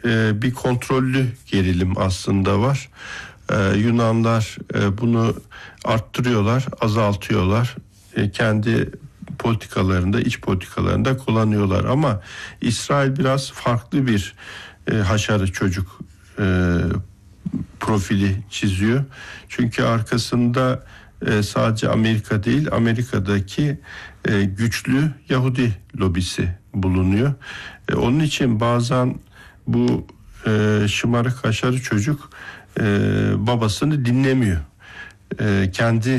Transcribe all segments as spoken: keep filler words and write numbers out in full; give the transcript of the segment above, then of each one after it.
e, bir kontrollü gerilim aslında var. E, Yunanlar e, bunu arttırıyorlar, azaltıyorlar. E, kendi politikalarında, iç politikalarında kullanıyorlar. Ama İsrail biraz farklı bir e, haşarı çocuk e, profili çiziyor. Çünkü arkasında e, sadece Amerika değil, Amerika'daki e, güçlü Yahudi lobisi bulunuyor. E, onun için bazen bu e, şımarık haşarı çocuk e, babasını dinlemiyor. E,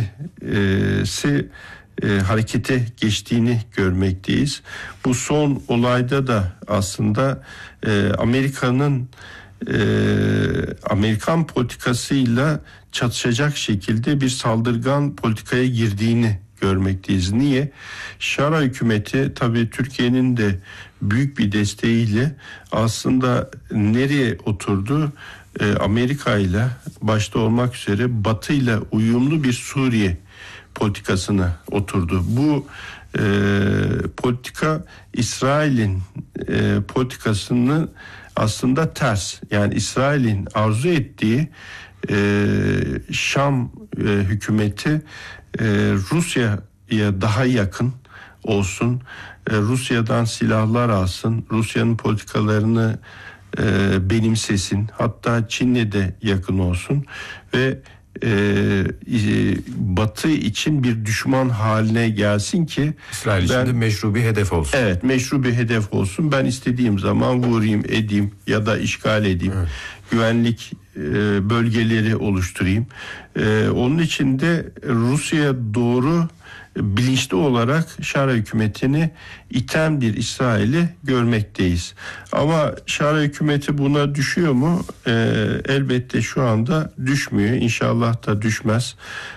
kendisi e, harekete geçtiğini görmekteyiz. Bu son olayda da aslında e, Amerika'nın e, Amerikan politikasıyla çatışacak şekilde bir saldırgan politikaya girdiğini görmekteyiz. Niye? Şara hükümeti tabii Türkiye'nin de büyük bir desteğiyle aslında nereye oturdu? E, Amerika ile başta olmak üzere Batı ile uyumlu bir Suriye politikasına oturdu. Bu e, politika İsrail'in e, politikasını aslında ters. Yani İsrail'in arzu ettiği e, Şam e, hükümeti e, Rusya'ya daha yakın olsun. E, Rusya'dan silahlar alsın. Rusya'nın politikalarını e, benimsesin. Hatta Çin'le de yakın olsun ve e, e, Batı için bir düşman haline gelsin ki İsrail için de meşru bir hedef olsun. Evet, meşru bir hedef olsun. Ben istediğim zaman vurayım, edeyim ya da işgal edeyim. Evet. Güvenlik e, bölgeleri oluşturayım. E, onun için de Rusya'ya doğru bilinçli olarak Şara hükümetini iten bir İsrail'i görmekteyiz. Ama Şara hükümeti buna düşüyor mu? E, elbette şu anda düşmüyor. İnşallah da düşmez.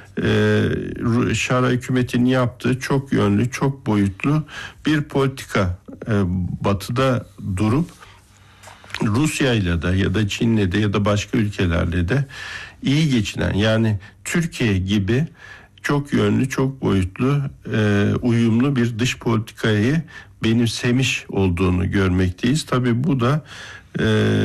E, Şara hükümetinin yaptığı çok yönlü, çok boyutlu bir politika. E, batıda durup Rusya ile de ya da Çin'le de ya da başka ülkelerle de iyi geçinen, yani Türkiye gibi çok yönlü, çok boyutlu, e, uyumlu bir dış politikayı benimsemiş olduğunu görmekteyiz. Tabii bu da e, e,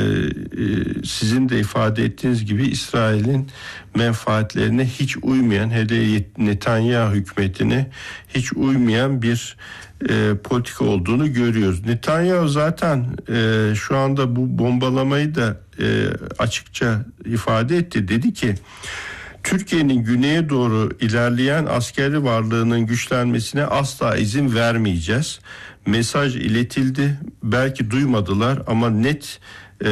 sizin de ifade ettiğiniz gibi İsrail'in menfaatlerine hiç uymayan, hele Netanyahu hükümetine hiç uymayan bir e, politika olduğunu görüyoruz. Netanyahu zaten e, şu anda bu bombalamayı da e, açıkça ifade etti. Dedi ki Türkiye'nin güneye doğru ilerleyen askeri varlığının güçlenmesine asla izin vermeyeceğiz. Mesaj iletildi. Belki duymadılar ama net e,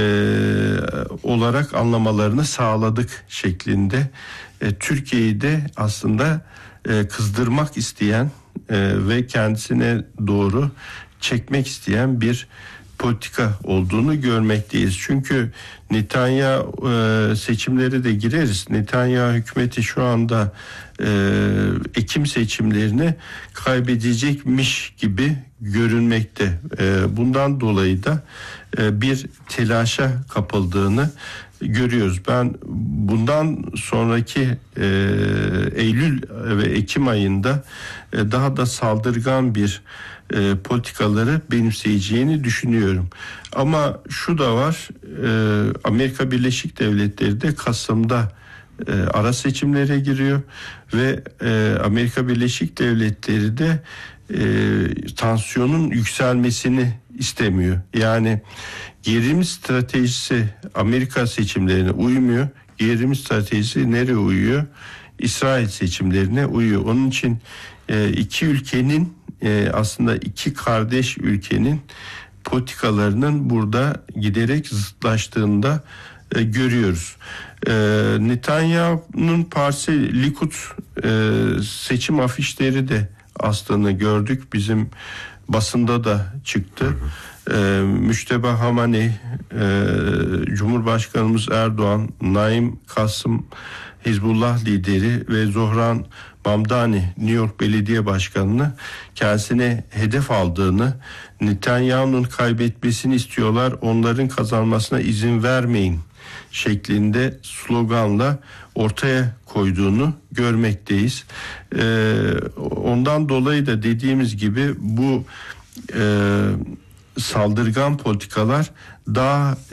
olarak anlamalarını sağladık şeklinde. E, Türkiye'yi de aslında e, kızdırmak isteyen e, ve kendisine doğru çekmek isteyen bir politika olduğunu görmekteyiz. Çünkü Netanyahu e, seçimleri de gireriz. Netanyahu hükümeti şu anda e, Ekim seçimlerini kaybedecekmiş gibi görünmekte. E, bundan dolayı da e, bir telaşa kapıldığını görüyoruz. Ben bundan sonraki e, Eylül ve Ekim ayında e, daha da saldırgan bir e, politikaları benimseyeceğini düşünüyorum. Ama şu da var, e, Amerika Birleşik Devletleri de Kasım'da e, ara seçimlere giriyor ve e, Amerika Birleşik Devletleri de e, tansiyonun yükselmesini istemiyor. Yani gerilim stratejisi Amerika seçimlerine uymuyor. Gerilim stratejisi nereye uyuyor? İsrail seçimlerine uyuyor. Onun için e, iki ülkenin e, aslında iki kardeş ülkenin politikalarının burada giderek zıtlaştığında e, görüyoruz. E, Netanyahu'nun partisi Likud e, seçim afişleri de aslında gördük. Bizim basında da çıktı. Hı hı. E, Müşteba Hamani, e, Cumhurbaşkanımız Erdoğan, Naim Kasım Hizbullah lideri ve Zohran Mamdani New York Belediye Başkanı'nı kendisine hedef aldığını, Netanyahu'nun kaybetmesini istiyorlar, onların kazanmasına izin vermeyin şeklinde sloganla ortaya koyduğunu görmekteyiz. Ee, ondan dolayı da dediğimiz gibi bu e, saldırgan politikalar daha